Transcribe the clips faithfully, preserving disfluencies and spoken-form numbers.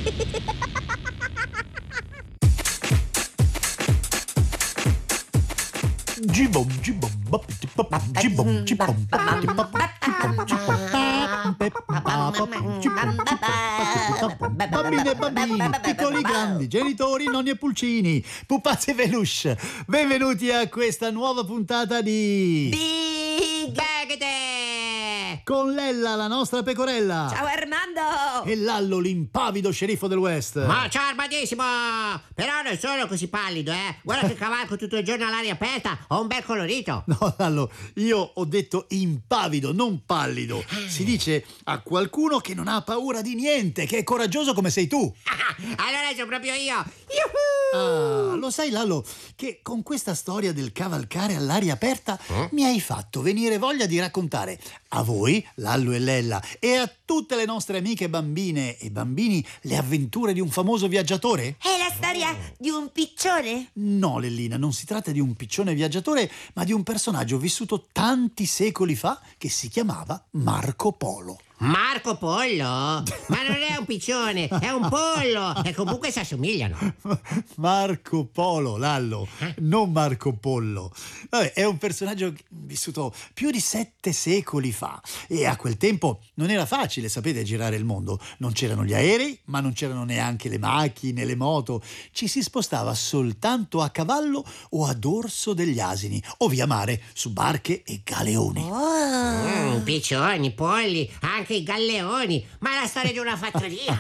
Gibom, gibom, bop, bop, gibom, gibom, bop, gibom, gibom. Bambine e bambini, piccoli e grandi, genitori, nonni e pulcini, pupazzi e peluche, benvenuti a questa nuova puntata di Big Bagate! con Lella, la nostra pecorella. Ciao Armando! E Lallo, l'impavido sceriffo del West. Ma ciao Armandissimo! Però non sono così pallido, eh! Guarda che cavalco tutto il giorno all'aria aperta, ho un bel colorito! No, Lallo, io ho detto impavido, non pallido. Si dice a qualcuno che non ha paura di niente, che è coraggioso come sei tu. Allora sono proprio io! Yuhu! Ah, lo sai, Lallo, che con questa storia del cavalcare all'aria aperta Eh? mi hai fatto venire voglia di raccontare a voi, Lallo e Lella, e a tutte le nostre amiche bambine e bambini le avventure di un famoso viaggiatore? È la storia di un piccione? No, Lellina, non si tratta di un piccione viaggiatore, ma di un personaggio vissuto tanti secoli fa che si chiamava Marco Polo. Marco Pollo? Ma non è un piccione, è un pollo! E comunque si assomigliano. Marco Polo, Lallo, non Marco Pollo. Vabbè, è un personaggio vissuto più di sette secoli fa e a quel tempo non era facile, sapete, girare il mondo. Non c'erano gli aerei, ma non c'erano neanche le macchine, le moto. Ci si spostava soltanto a cavallo o a dorso degli asini o via mare su barche e galeoni. Mm, piccioni, polli, anche i galleoni. Ma è la storia di una fattoria.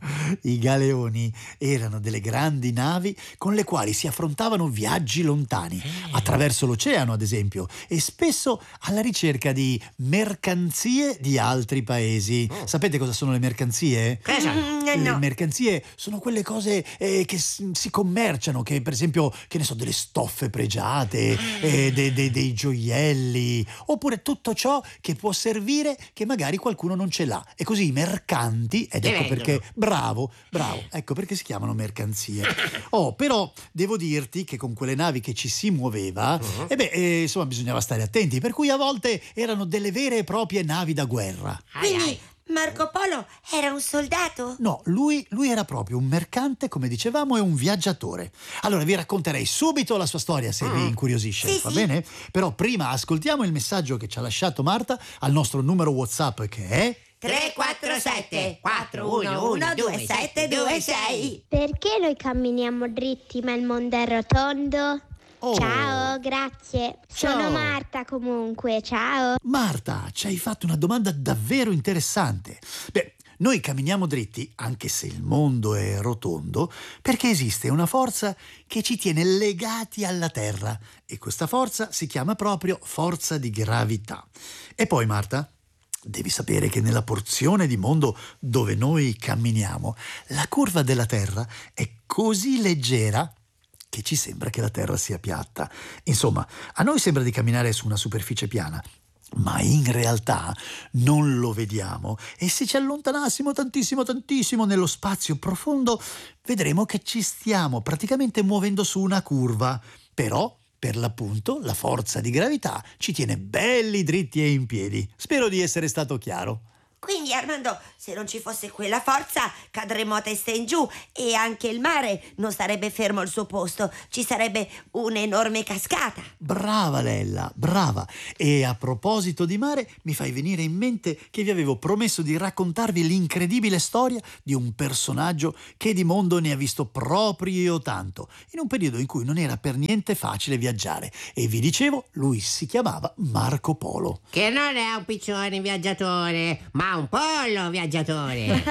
I galeoni erano delle grandi navi con le quali si affrontavano viaggi lontani, attraverso l'oceano ad esempio, e spesso alla ricerca di mercanzie di altri paesi. Sapete cosa sono le mercanzie? Cosa sono? Mm, Le no. mercanzie sono quelle cose eh, che s- si commerciano, che per esempio, che ne so, delle stoffe pregiate, eh, de- de- dei gioielli, oppure tutto ciò che può servire che magari qualcuno non ce l'ha. E così i mercanti, ed Li ecco vendono. perché, bravo, bravo, ecco perché si chiamano mercanzie. Oh, però devo dirti che con quelle navi che ci si muoveva, e beh, eh, insomma, bisognava stare attenti, per cui a volte erano delle vere e proprie navi da guerra. Ai, Quindi ai. Marco Polo era un soldato? No, lui, lui era proprio un mercante, come dicevamo, e un viaggiatore. Allora vi racconterei subito la sua storia se vi incuriosisce, Sì, va sì. bene? Però prima ascoltiamo il messaggio che ci ha lasciato Marta al nostro numero WhatsApp che è... tre quattro sette quattro uno uno due sette due sei. Perché noi camminiamo dritti ma il mondo è rotondo? Oh. Ciao, grazie. Ciao. Sono Marta comunque, ciao. Marta, ci hai fatto una domanda davvero interessante. Beh, noi camminiamo dritti, anche se il mondo è rotondo, perché esiste una forza che ci tiene legati alla Terra e questa forza si chiama proprio forza di gravità. E poi, Marta, devi sapere che nella porzione di mondo dove noi camminiamo, la curva della Terra è così leggera che ci sembra che la Terra sia piatta. Insomma, a noi sembra di camminare su una superficie piana, ma in realtà non lo vediamo e se ci allontanassimo tantissimo tantissimo nello spazio profondo vedremo che ci stiamo praticamente muovendo su una curva. Però, per l'appunto, la forza di gravità ci tiene belli dritti e in piedi. Spero di essere stato chiaro. Quindi Armando, se non ci fosse quella forza cadremmo a testa in giù e anche il mare non starebbe fermo al suo posto, ci sarebbe un'enorme cascata. Brava Lella, brava. E a proposito di mare, mi fai venire in mente che vi avevo promesso di raccontarvi l'incredibile storia di un personaggio che di mondo ne ha visto proprio tanto, in un periodo in cui non era per niente facile viaggiare. E vi dicevo, lui si chiamava Marco Polo. Che non è un piccione viaggiatore, ma un pollo viaggiatore.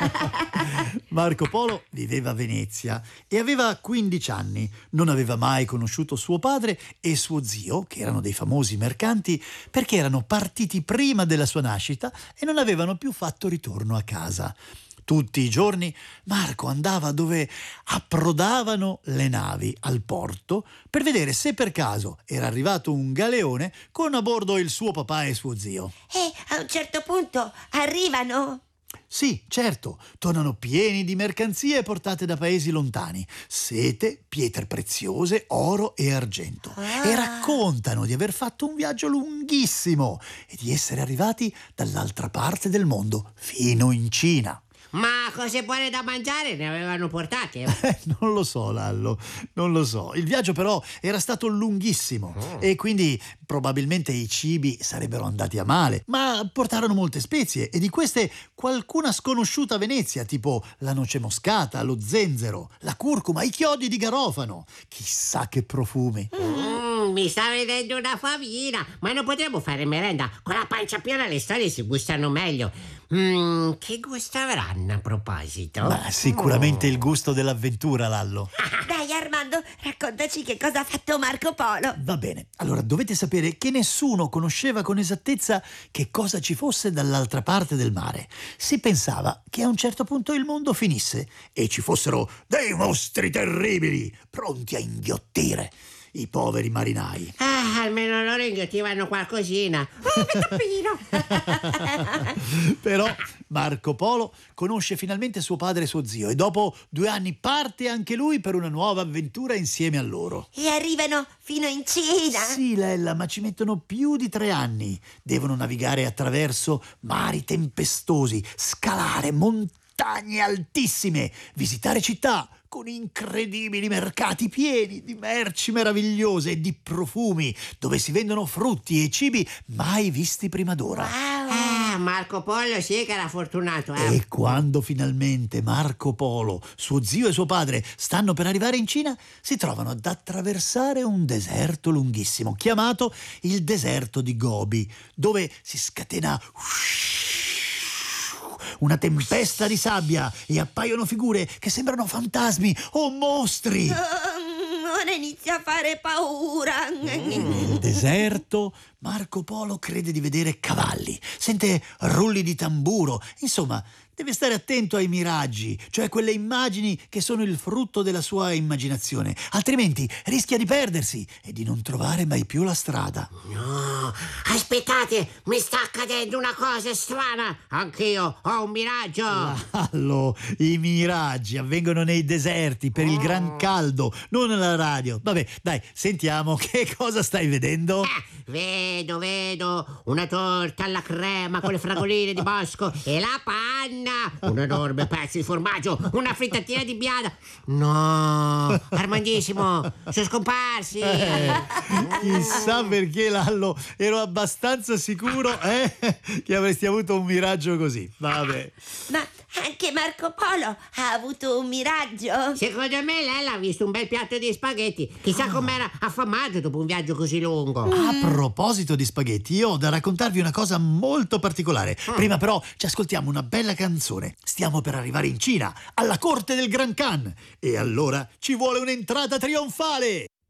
Marco Polo viveva a Venezia e aveva quindici anni. Non aveva mai conosciuto suo padre e suo zio, che erano dei famosi mercanti, perché erano partiti prima della sua nascita e non avevano più fatto ritorno a casa. Tutti i giorni Marco andava dove approdavano le navi al porto per vedere se per caso era arrivato un galeone con a bordo il suo papà e suo zio. E a un certo punto arrivano. Sì, certo, tornano pieni di mercanzie portate da paesi lontani, sete, pietre preziose, oro e argento. Ah. E raccontano di aver fatto un viaggio lunghissimo e di essere arrivati dall'altra parte del mondo, fino in Cina. Ma cose buone da mangiare ne avevano portate? Eh, non lo so, Lallo, non lo so. Il viaggio però era stato lunghissimo Oh. e quindi probabilmente i cibi sarebbero andati a male, ma portarono molte spezie e di queste qualcuna sconosciuta a Venezia, tipo la noce moscata, lo zenzero, la curcuma, i chiodi di garofano. Chissà che profumi. Mm, mi sta vedendo una famina. Ma non potremmo fare merenda? Con la pancia piena le storie si gustano meglio. Mm, che gusto avranno a proposito? Ma sicuramente il gusto dell'avventura, Lallo. Dai Armando, raccontaci che cosa ha fatto Marco Polo. Va bene, allora dovete sapere che nessuno conosceva con esattezza che cosa ci fosse dall'altra parte del mare. Si pensava che a un certo punto il mondo finisse e ci fossero dei mostri terribili pronti a inghiottire i poveri marinai. Ah, almeno loro inghiottivano qualcosina. Oh, che tappino! Però Marco Polo conosce finalmente suo padre e suo zio e dopo due anni parte anche lui per una nuova avventura insieme a loro. E arrivano fino in Cina. Sì, Lella, ma ci mettono più di tre anni. Devono navigare attraverso mari tempestosi, scalare montagne altissime, visitare città con incredibili mercati pieni di merci meravigliose e di profumi, dove si vendono frutti e cibi mai visti prima d'ora. Ah, Marco Polo sì che era fortunato, eh. E quando finalmente Marco Polo, suo zio e suo padre stanno per arrivare in Cina, si trovano ad attraversare un deserto lunghissimo, chiamato il deserto di Gobi, dove si scatena una tempesta di sabbia e appaiono figure che sembrano fantasmi o mostri. Oh, ora inizia a fare paura. Nel deserto Marco Polo crede di vedere cavalli, sente rulli di tamburo, insomma deve stare attento ai miraggi, cioè quelle immagini che sono il frutto della sua immaginazione, altrimenti rischia di perdersi e di non trovare mai più la strada. No, aspettate, mi sta accadendo una cosa strana. Anch'io ho un miraggio. Allo, i miraggi avvengono nei deserti per il gran caldo, non alla radio. Vabbè, dai, sentiamo che cosa stai vedendo. Ah, vedo, vedo una torta alla crema con le fragoline di bosco e la panna, un enorme pezzo di formaggio, una frittatina di biada. No, Armandissimo, sono scomparsi. Eh, chissà perché, Lallo, ero abbastanza sicuro eh, che avresti avuto un miraggio così. Vabbè. Ma anche Marco Polo ha avuto un miraggio. Secondo me lei ha visto un bel piatto di spaghetti. Chissà com'era affamato dopo un viaggio così lungo. A proposito di spaghetti, io ho da raccontarvi una cosa molto particolare. Prima però ci ascoltiamo una bella canzone. Stiamo per arrivare in Cina, alla corte del Gran Khan. E allora ci vuole un'entrata trionfale.